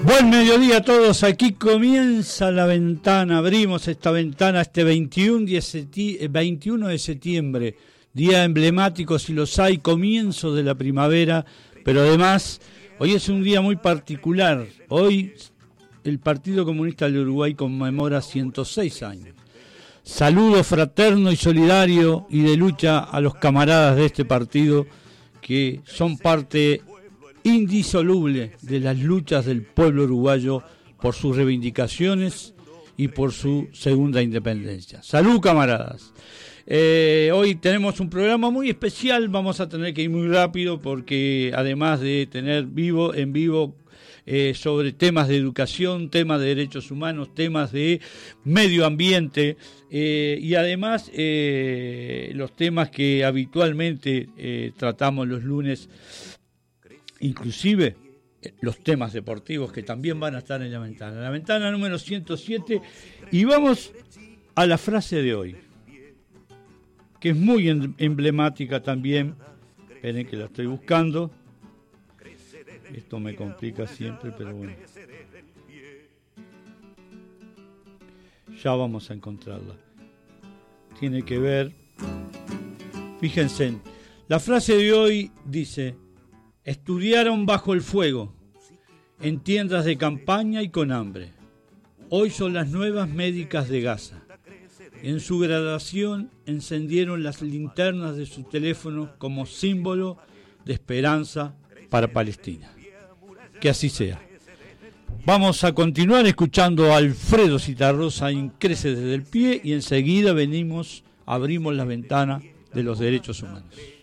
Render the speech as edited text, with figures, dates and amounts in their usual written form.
Buen mediodía a todos, aquí comienza la ventana, abrimos esta ventana este 21 de septiembre, día emblemático si los hay, comienzo de la primavera, pero además hoy es un día muy particular, hoy el Partido Comunista del Uruguay conmemora 106 años. Saludo fraterno y solidario y de lucha a los camaradas de este partido que son parte indisoluble de las luchas del pueblo uruguayo por sus reivindicaciones y por su segunda independencia. ¡Salud, camaradas! Hoy tenemos un programa muy especial, vamos a tener que ir muy rápido porque además de tener en vivo sobre temas de educación, temas de derechos humanos, temas de medio ambiente y además los temas que habitualmente tratamos los lunes, inclusive los temas deportivos que también van a estar en la ventana número 107, y vamos a la frase de hoy, que es muy emblemática también. Esperen que la estoy buscando, esto me complica siempre, pero bueno, ya vamos a encontrarla. Tiene que ver, fíjense, la frase de hoy dice: estudiaron bajo el fuego, en tiendas de campaña y con hambre. Hoy son las nuevas médicas de Gaza. En su graduación encendieron las linternas de su teléfono como símbolo de esperanza para Palestina. Que así sea. Vamos a continuar escuchando a Alfredo Zitarrosa en Crece desde el Pie y enseguida abrimos la ventana de los derechos humanos.